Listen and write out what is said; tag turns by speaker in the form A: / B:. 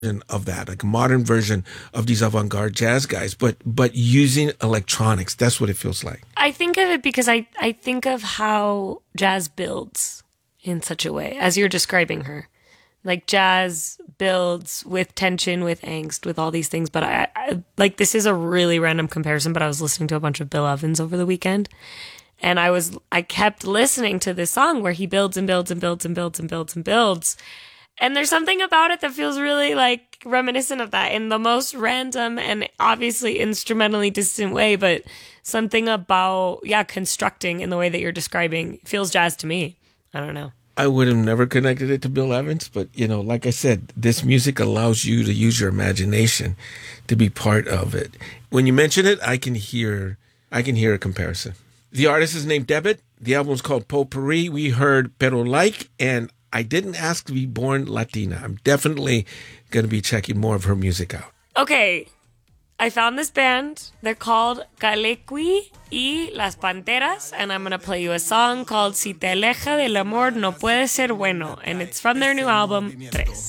A: of that, like a modern version of these avant-garde jazz guys, but using electronics. That's what it feels like.
B: I think of it because I think of how jazz builds in such a way, as you're describing her. Like jazz builds with tension, with angst, with all these things. But I like, this is a really random comparison, but I was listening to a bunch of Bill Evans over the weekend. And I kept listening to this song where he builds and builds and builds and builds and builds and builds. And there's something about it that feels really like reminiscent of that in the most random and obviously instrumentally distant way. But something about, constructing in the way that you're describing feels jazz to me. I don't know.
A: I would have never connected it to Bill Evans, but, like I said, this music allows you to use your imagination to be part of it. When you mention it, I can hear a comparison. The artist is named Debit. The album is called Potpourri. We heard Pero Like, and I didn't ask to be born Latina. I'm definitely going to be checking more of her music out.
B: Okay, I found this band. They're called Calequi y Las Panteras, and I'm going to play you a song called Si te aleja del amor no puede ser bueno, and it's from their new album, Tres.